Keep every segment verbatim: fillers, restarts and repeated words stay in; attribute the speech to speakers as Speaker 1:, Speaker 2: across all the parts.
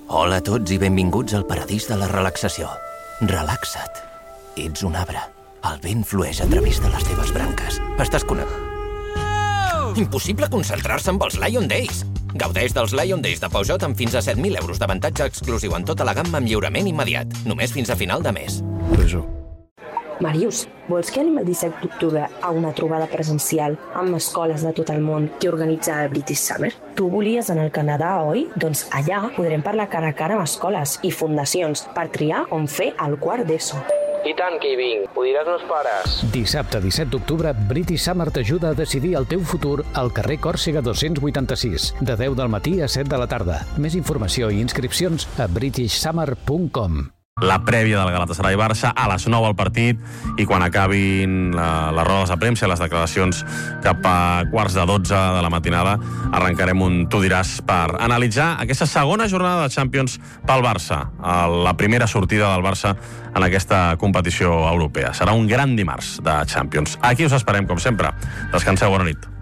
Speaker 1: Hola a tots i benvinguts al paradís de la relaxació. Relaxa't. Ets un arbre. El vent flueix a través de les teves branques. Estàs connectat. Oh! Impossible concentrar-se amb els Lion Days. Gaudeix dels Lion Days de Peugeot amb fins a set mil euros d'avantatge exclusiu en tota la gamma amb lliurament immediat. Només fins a final de mes.
Speaker 2: Peugeot.
Speaker 3: Màrius, vols que anem el disset d'octubre a una trobada presencial amb escoles de tot el món que organitza el British Summer? Tu volies anar al Canadà, oi? Doncs allà podrem parlar cara a cara amb escoles i fundacions per triar on fer el quart d'ESO.
Speaker 4: I tant que hi vinc, ho diràs meus pares.
Speaker 5: Dissabte disset d'octubre, British Summer t'ajuda a decidir el teu futur al carrer Còrsega dos-cents vuitanta-sis, de deu del matí a set de la tarda. Més informació i inscripcions a british summer punt com.
Speaker 6: La prèvia del Galatasaray-Barça, a les nou al partit, i quan acabin la, les rodes de premsa i les declaracions cap a quarts de dotze de la matinada, arrencarem un Tu diràs per analitzar aquesta segona jornada de Champions pel Barça, la primera sortida del Barça en aquesta competició europea. Serà un gran dimarts de Champions. Aquí us esperem, com sempre. Descanseu, bona nit.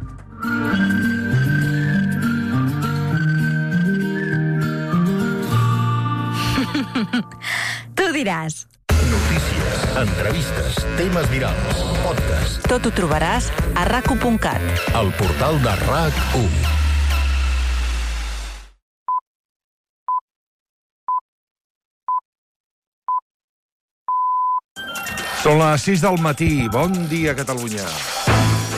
Speaker 7: Tu diràs.
Speaker 8: Notícies, entrevistes, temes virals, podcast.
Speaker 7: Tot ho trobaràs a rac u punt cat.
Speaker 8: El portal de RAC u.
Speaker 2: Són les sis del matí. Bon dia, Catalunya.